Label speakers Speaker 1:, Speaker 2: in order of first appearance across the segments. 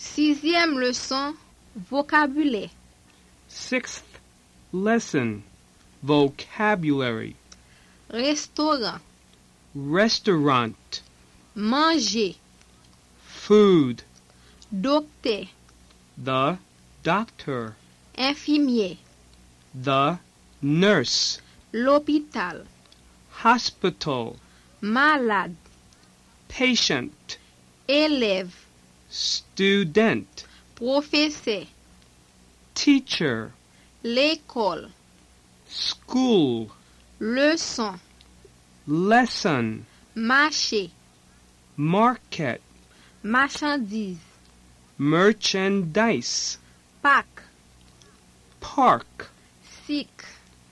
Speaker 1: Sixième leçon, vocabulaire.
Speaker 2: Sixth lesson, vocabulary.
Speaker 1: Restaurant,
Speaker 2: Restaurant,
Speaker 1: manger,
Speaker 2: food,
Speaker 1: docteur,
Speaker 2: the doctor,
Speaker 1: infirmier,
Speaker 2: the nurse,
Speaker 1: l'hôpital,
Speaker 2: hospital,
Speaker 1: malade,
Speaker 2: patient,
Speaker 1: élève,
Speaker 2: student,
Speaker 1: professeur,
Speaker 2: teacher,
Speaker 1: l'école,
Speaker 2: school,
Speaker 1: leçon,
Speaker 2: lesson,
Speaker 1: marché,
Speaker 2: market,
Speaker 1: marchandise,
Speaker 2: merchandise,
Speaker 1: Pâques,
Speaker 2: park,
Speaker 1: cirque,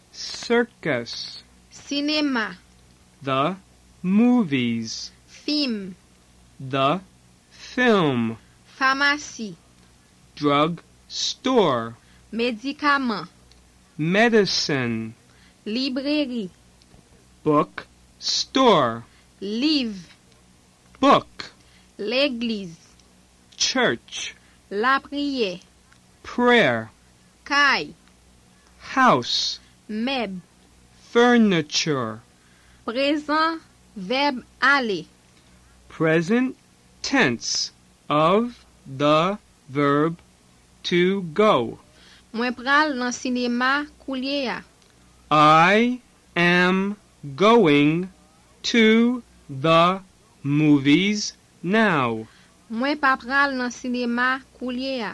Speaker 2: circus,
Speaker 1: cinéma,
Speaker 2: the movies,
Speaker 1: film,
Speaker 2: the film,
Speaker 1: pharmacie,
Speaker 2: drug store,
Speaker 1: médicament,
Speaker 2: medicine,
Speaker 1: librairie,
Speaker 2: book store,
Speaker 1: livre,
Speaker 2: book,
Speaker 1: l'église,
Speaker 2: church,
Speaker 1: la prière,
Speaker 2: prayer,
Speaker 1: caille,
Speaker 2: house,
Speaker 1: meuble,
Speaker 2: furniture,
Speaker 1: présent, verbe aller,
Speaker 2: present tense of the verb to go.
Speaker 1: Mwen pral nan cinéma koulye ya.
Speaker 2: I am going to the movies now.
Speaker 1: Mwen pa pral nan cinéma koulye ya.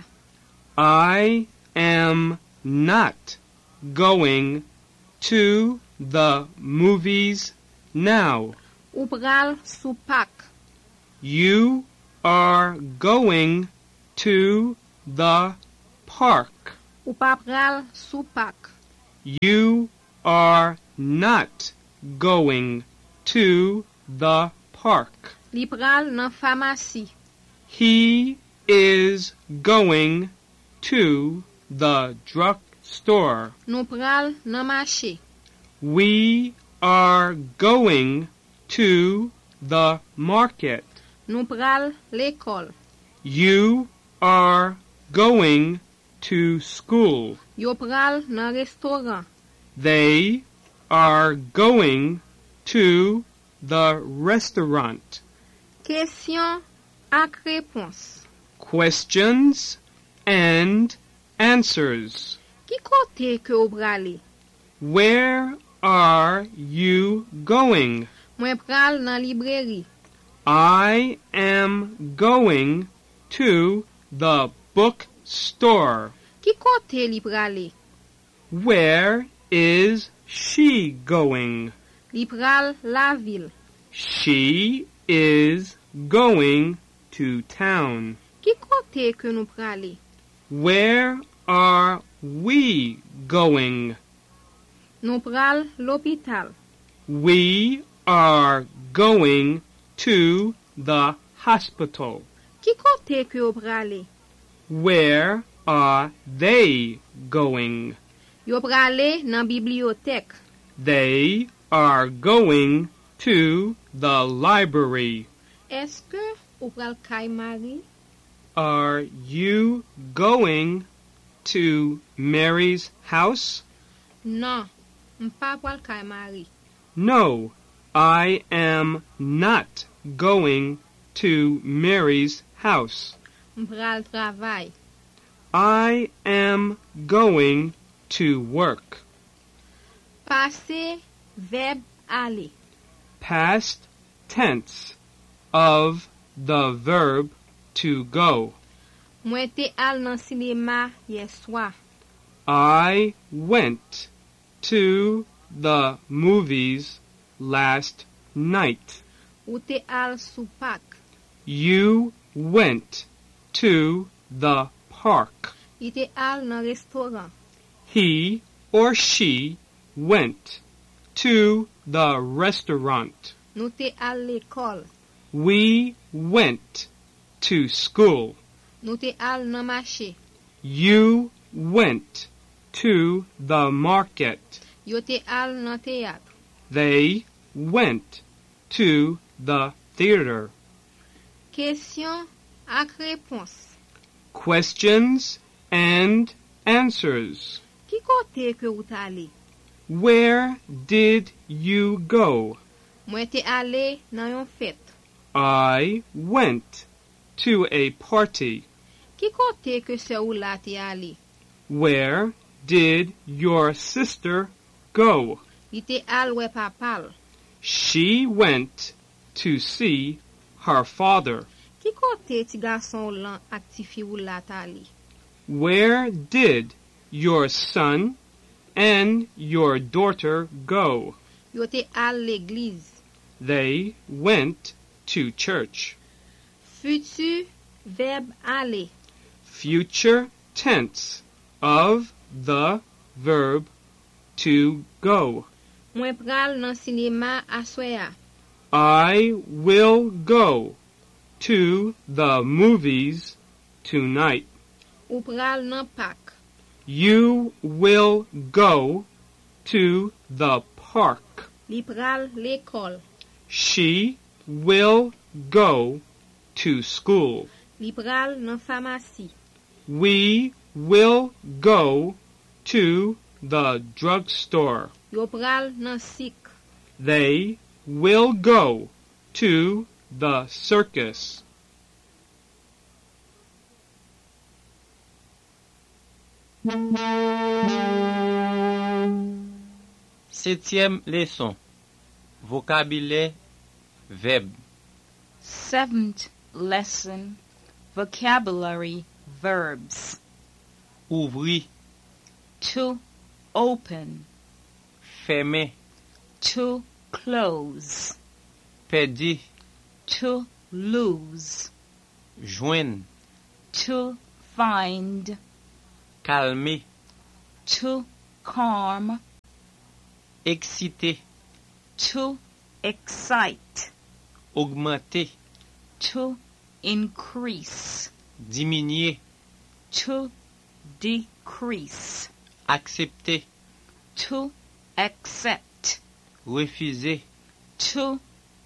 Speaker 2: I am not going to the movies now.
Speaker 1: Ou pral sou pak.
Speaker 2: You are going to the park.
Speaker 1: Ou pa pral sou pak.
Speaker 2: You are not going to the park.
Speaker 1: Li pral nan pharmacie.
Speaker 2: He is going to the drugstore.
Speaker 1: Nou pral nan marché.
Speaker 2: We are going to the market.
Speaker 1: Nou pral l'école.
Speaker 2: You are going to school.
Speaker 1: Yo pral nan restaurant.
Speaker 2: They are going to the restaurant.
Speaker 1: Question ak réponse.
Speaker 2: Questions and answers.
Speaker 1: Ki kote ke ou prale?
Speaker 2: Where are you going?
Speaker 1: Mwen pral nan librairie.
Speaker 2: I am going to the bookstore.
Speaker 1: Ki kote li prale?
Speaker 2: Where is she going?
Speaker 1: Li pral la ville.
Speaker 2: She is going to town.
Speaker 1: Ki kote ke nou prale?
Speaker 2: Where are we going?
Speaker 1: Nou pral l'hôpital.
Speaker 2: We are going to the hospital.
Speaker 1: Ki kote ke ou prale?
Speaker 2: Where are they going?
Speaker 1: Yo prale nan bibliothèque.
Speaker 2: They are going to the library.
Speaker 1: Eske ou pral kay Marie?
Speaker 2: Are you going to Mary's house?
Speaker 1: Non, m'pa pral kay Marie.
Speaker 2: No, I am not going to Mary's house.
Speaker 1: M'pral travay.
Speaker 2: I am going to work.
Speaker 1: Passé, verbe aller.
Speaker 2: Past tense of the verb to go.
Speaker 1: Mwen te al nan cinéma hier soir.
Speaker 2: I went to the movies last night.
Speaker 1: Ou te al sou pak.
Speaker 2: You went to the park.
Speaker 1: Li te al nan restaurant.
Speaker 2: He or she went to the restaurant.
Speaker 1: Nou te al l'école.
Speaker 2: We went to school.
Speaker 1: Nou te al nan marché.
Speaker 2: You went to the market.
Speaker 1: Yo te al nan théâtre.
Speaker 2: They went to the theater.
Speaker 1: Question ak réponse.
Speaker 2: Questions and answers.
Speaker 1: Ki kote ke ou ta ale?
Speaker 2: Where did you go?
Speaker 1: Mwen te ale nan yon fèt.
Speaker 2: I went to a party.
Speaker 1: Ki kote ke se ou la te ale?
Speaker 2: Where did your sister go?
Speaker 1: Li te al we papal.
Speaker 2: She went to see her father.
Speaker 1: Ki kote ti gason lan ak ti fi ou la ta ale?
Speaker 2: Where did your son and your daughter go?
Speaker 1: Yo te al l'eglize.
Speaker 2: They went to church.
Speaker 1: Futur verbe ale.
Speaker 2: Future tense of the verb to go.
Speaker 1: Mwen pral nan sinema aswaya.
Speaker 2: I will go to the movies tonight.
Speaker 1: Ou pral nan pak.
Speaker 2: You will go to the park.
Speaker 1: Li pral l'ekol.
Speaker 2: She will go to school.
Speaker 1: Li pral nan famasi.
Speaker 2: We will go to the drugstore.
Speaker 1: Yo pral nan sik.
Speaker 2: They will go to the circus.
Speaker 3: Septième leçon. Vocabulaire, verbe.
Speaker 4: Seventh lesson, vocabulary, verbs.
Speaker 3: Ouvrir,
Speaker 4: To open,
Speaker 3: fermer,
Speaker 4: to close,
Speaker 3: perdre,
Speaker 4: to lose,
Speaker 3: joindre,
Speaker 4: to find,
Speaker 3: calmer,
Speaker 4: to calm,
Speaker 3: exciter,
Speaker 4: to excite,
Speaker 3: augmenter,
Speaker 4: to increase,
Speaker 3: diminuer,
Speaker 4: to decrease,
Speaker 3: accepter,
Speaker 4: to accept,
Speaker 3: refuser,
Speaker 4: to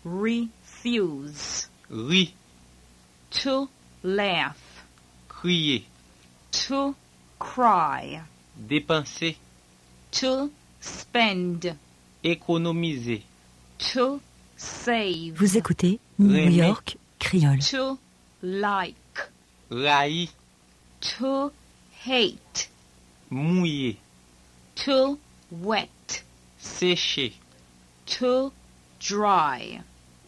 Speaker 4: refuse,
Speaker 3: rire,
Speaker 4: to laugh,
Speaker 3: crier,
Speaker 4: to cry,
Speaker 3: dépenser,
Speaker 4: to spend,
Speaker 3: économiser,
Speaker 4: to save,
Speaker 5: Vous écoutez New
Speaker 3: Rémi.
Speaker 5: York Créole.
Speaker 4: to like,
Speaker 3: railler,
Speaker 4: to hate,
Speaker 3: mouiller,
Speaker 4: to wet,
Speaker 3: sécher,
Speaker 4: to dry,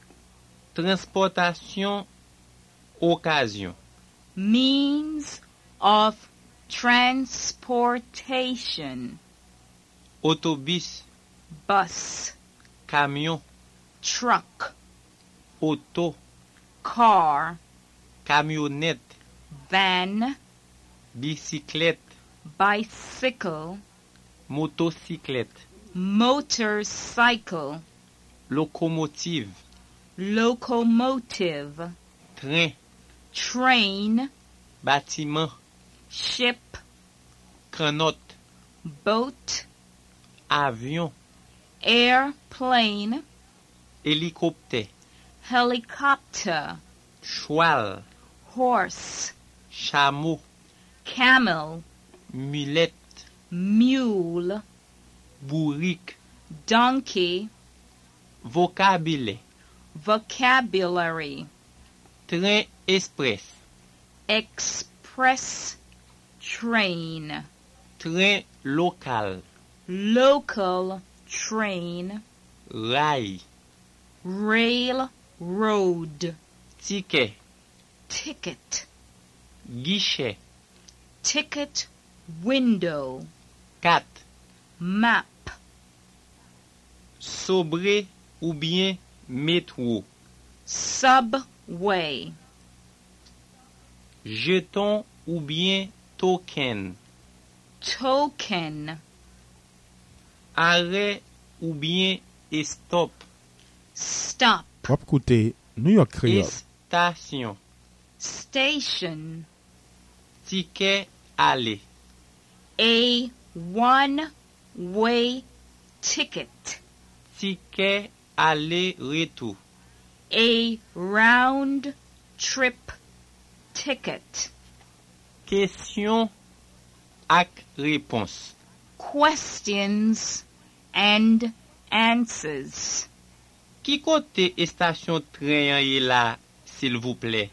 Speaker 3: transportation, occasion,
Speaker 4: means of transportation,
Speaker 3: autobus,
Speaker 4: bus,
Speaker 3: camion,
Speaker 4: truck,
Speaker 3: auto,
Speaker 4: car,
Speaker 3: camionnette,
Speaker 4: van,
Speaker 3: bicyclette,
Speaker 4: bicycle,
Speaker 3: motocyclette,
Speaker 4: motorcycle,
Speaker 3: locomotive,
Speaker 4: locomotive,
Speaker 3: train,
Speaker 4: train,
Speaker 3: bâtiment,
Speaker 4: ship,
Speaker 3: canotte,
Speaker 4: boat,
Speaker 3: avion,
Speaker 4: airplane,
Speaker 3: hélicoptère,
Speaker 4: helicopter,
Speaker 3: cheval,
Speaker 4: horse,
Speaker 3: chameau,
Speaker 4: camel,
Speaker 3: mulette,
Speaker 4: mule,
Speaker 3: bourrique,
Speaker 4: donkey,
Speaker 3: vocabulaire,
Speaker 4: vocabulary,
Speaker 3: train express,
Speaker 4: express train,
Speaker 3: train local,
Speaker 4: local train,
Speaker 3: rail,
Speaker 4: railroad,
Speaker 3: ticket,
Speaker 4: ticket,
Speaker 3: guichet,
Speaker 4: ticket window,
Speaker 3: carte,
Speaker 4: map,
Speaker 3: sobre ou bien métro,
Speaker 4: subway,
Speaker 3: jeton ou bien token,
Speaker 4: token,
Speaker 3: arrêt ou bien stop,
Speaker 4: stop,
Speaker 6: Wap koute New York Creole.
Speaker 3: station,
Speaker 4: station,
Speaker 3: ticket aller,
Speaker 4: a one-way ticket,
Speaker 3: ticket aller-retour,
Speaker 4: a round-trip ticket,
Speaker 3: Question ak réponse.
Speaker 4: questions and answers.
Speaker 3: Ki kote station tren yon ye la, s'il vous plaît?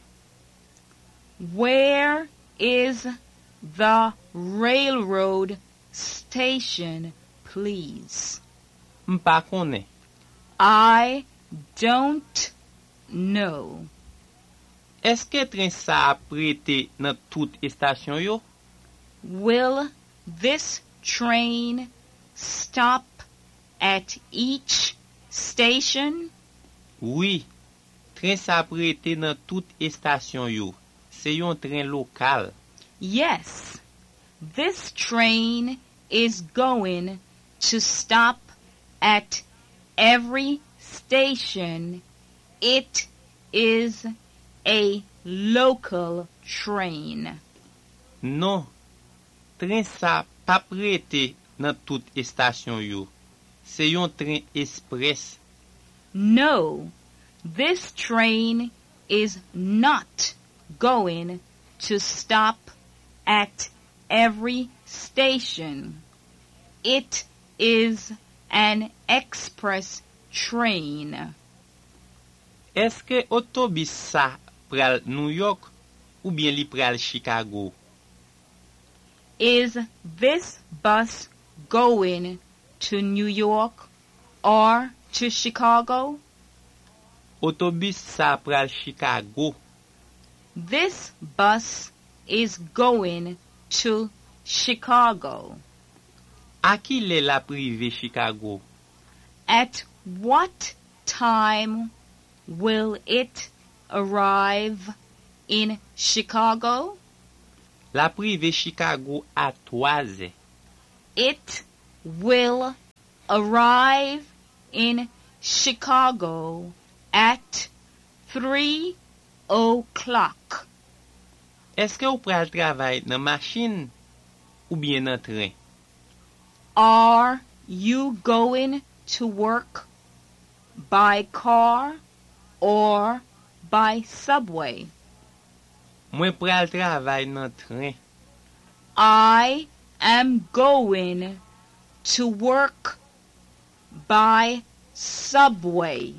Speaker 4: Where is the railroad station, please?
Speaker 3: M'pa konnen.
Speaker 4: I don't know.
Speaker 3: Eske tren sa ap prete nan tout station yo?
Speaker 4: Will this train stop at each station?
Speaker 3: Oui, tren sa ap prete nan tout station yo. Se yon tren lokal.
Speaker 4: Yes, this train is going to stop at every station. It is a local train.
Speaker 3: Non, tren sa pa prete nan tout station yo. Se yon tren express.
Speaker 4: No, this train is not going to stop at every station. It is an express train.
Speaker 3: Eske otobis sa pral New York ou bien li pral Chicago?
Speaker 4: Is this bus going to New York or to Chicago?
Speaker 3: Otobis sa pral Chicago.
Speaker 4: This bus is going to Chicago.
Speaker 3: A ki le la prive Chicago?
Speaker 4: At what time will it arrive in Chicago?
Speaker 3: La prive Chicago a 3
Speaker 4: It will arrive in Chicago at 3 o'clock.
Speaker 3: Eske ou pral travay nan machine ou bien nan tren?
Speaker 4: Are you going to work by car or by subway?
Speaker 3: Mwen pral travay nan tren.
Speaker 4: I am going to work by subway.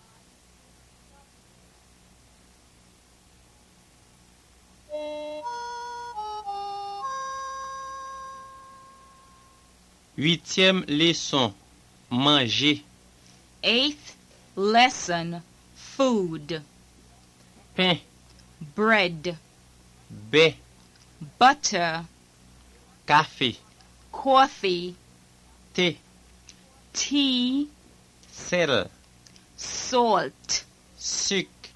Speaker 3: Huitième leçon. Manger.
Speaker 4: 8th lesson, food.
Speaker 3: Pain.
Speaker 4: Bread,
Speaker 3: Baie.
Speaker 4: butter,
Speaker 3: Café.
Speaker 4: coffee,
Speaker 3: Thé.
Speaker 4: tea,
Speaker 3: Sel.
Speaker 4: salt,
Speaker 3: Sucre.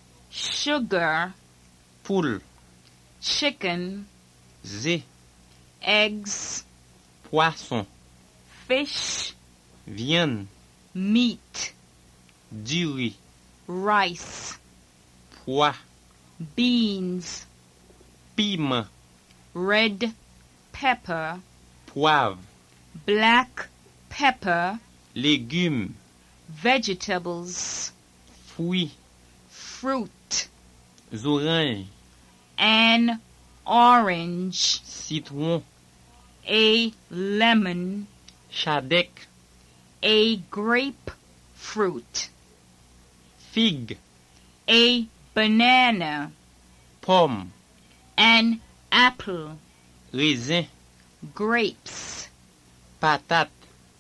Speaker 4: sugar,
Speaker 3: Poule.
Speaker 4: chicken,
Speaker 3: Zé.
Speaker 4: eggs,
Speaker 3: Poisson.
Speaker 4: fish,
Speaker 3: Viande.
Speaker 4: meat,
Speaker 3: Du riz.
Speaker 4: rice,
Speaker 3: Pois.
Speaker 4: beans,
Speaker 3: Piment.
Speaker 4: red pepper,
Speaker 3: Poivre.
Speaker 4: black pepper,
Speaker 3: Légumes.
Speaker 4: vegetables,
Speaker 3: Fruits.
Speaker 4: fruit,
Speaker 3: Oranges.
Speaker 4: an orange,
Speaker 3: Citron.
Speaker 4: a lemon,
Speaker 3: Chadec.
Speaker 4: a grapefruit,
Speaker 3: Figue.
Speaker 4: a banana,
Speaker 3: Pomme.
Speaker 4: an apple,
Speaker 3: Raisin.
Speaker 4: grapes,
Speaker 3: Patate.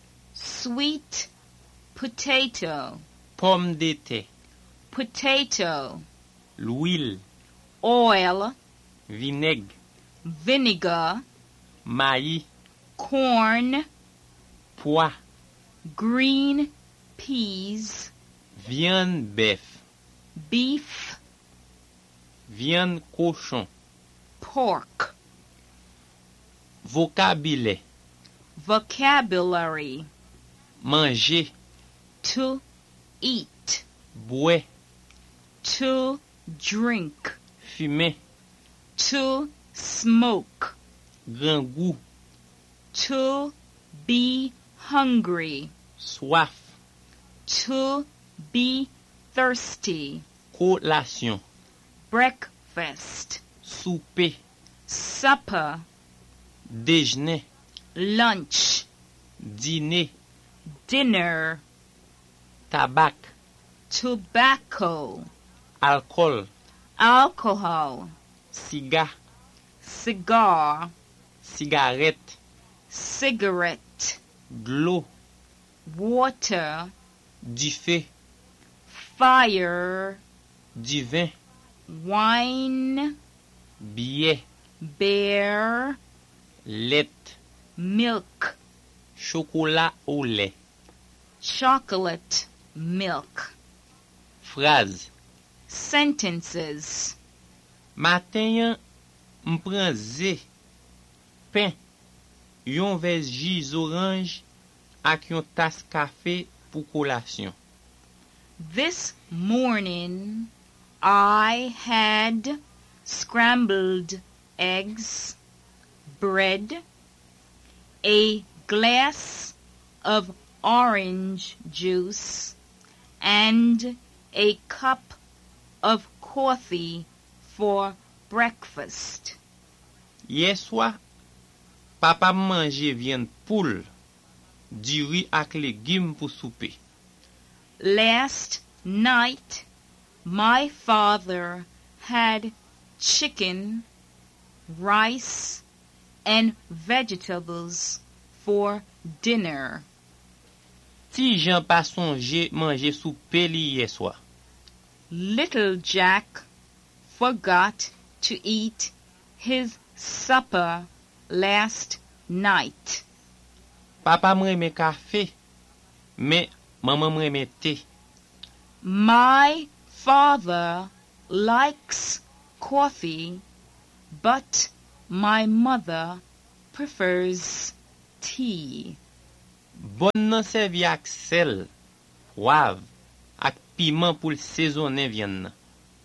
Speaker 4: sweet potato,
Speaker 3: Pomme de terre.
Speaker 4: potato,
Speaker 3: L'huile.
Speaker 4: oil,
Speaker 3: Vinaigre.
Speaker 4: vinegar,
Speaker 3: Maïs.
Speaker 4: corn,
Speaker 3: Pois.
Speaker 4: green peas,
Speaker 3: Viande bœuf.
Speaker 4: beef,
Speaker 3: Viande cochon.
Speaker 4: pork.
Speaker 3: Vocabulaire.
Speaker 4: Vocabulary,
Speaker 3: Manger.
Speaker 4: to eat,
Speaker 3: Boire.
Speaker 4: to drink,
Speaker 3: Fumer.
Speaker 4: to smoke,
Speaker 3: Grand goût.
Speaker 4: to be hungry,
Speaker 3: Soif.
Speaker 4: to be thirsty,
Speaker 3: Collation.
Speaker 4: breakfast,
Speaker 3: Souper.
Speaker 4: supper,
Speaker 3: déjeuner,
Speaker 4: lunch,
Speaker 3: dîner,
Speaker 4: dinner,
Speaker 3: tabac,
Speaker 4: tobacco,
Speaker 3: alcool,
Speaker 4: alcohol,
Speaker 3: cigare,
Speaker 4: cigar,
Speaker 3: cigarette,
Speaker 4: cigarette,
Speaker 3: de l'eau,
Speaker 4: water,
Speaker 3: du feu,
Speaker 4: fire,
Speaker 3: du vin,
Speaker 4: wine,
Speaker 3: billet,
Speaker 4: beer,
Speaker 3: lait,
Speaker 4: milk,
Speaker 3: chocolat au lait,
Speaker 4: chocolate, milk.
Speaker 3: phrase.
Speaker 4: Sentences.
Speaker 3: Matin yan, m'pren zé, pain, yon vez jus orange ak yon tas café pou collation.
Speaker 4: This morning I had scrambled eggs, bread, a glass of orange juice, and a cup of coffee for breakfast.
Speaker 3: Hier soir, papa manje viande poule, du riz ak légumes pour souper.
Speaker 4: Last night, my father had chicken, rice, and vegetables for dinner.
Speaker 3: Ti Jean pa sonje manje souper li hier soir.
Speaker 4: Little Jack forgot to eat his supper last night.
Speaker 3: Papa m'reme café, mais maman m'reme thé.
Speaker 4: My father likes coffee, but my mother prefers tea.
Speaker 3: Bon nan servi ak sel, poivre, ak piment pou l'saisonner viande nan.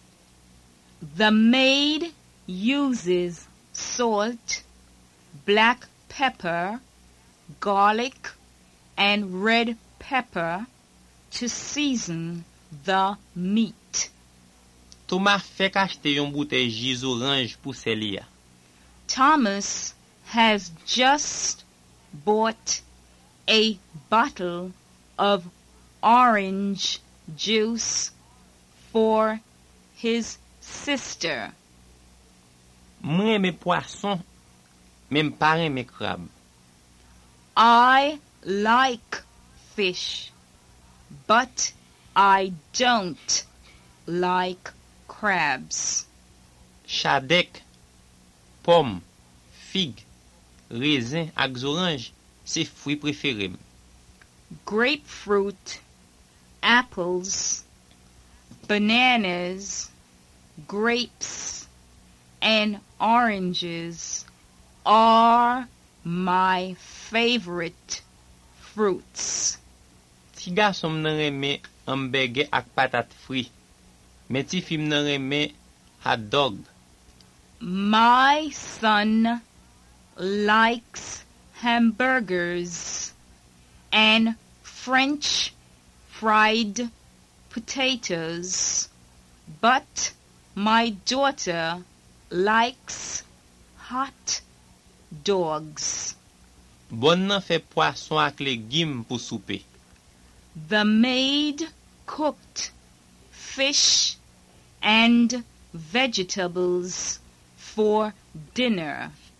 Speaker 4: The maid uses salt, black pepper, garlic, and red pepper to season the meat.
Speaker 3: Thomas fek achete yon bouteille jus orange pou seli ya.
Speaker 4: Thomas has just bought a bottle of orange juice for his sister.
Speaker 3: M'reme poisson, men m'pa reme crabe.
Speaker 4: I like fish, but I don't like crabs.
Speaker 3: Chadek, pomme, figue, raisin ak orange, se fruit préféré.
Speaker 4: Grapefruit, apples, bananas, grapes, and oranges are my favorite fruits.
Speaker 3: Ti garçon nan reme hamburger ak patate fri, men ti fim nan reme hot dog.
Speaker 4: My son likes hamburgers and French fried potatoes, but my daughter likes hot dogs.
Speaker 3: Bon nan fe poisson ak légumes pou souper.
Speaker 4: The maid cooked fish and vegetables for dinner.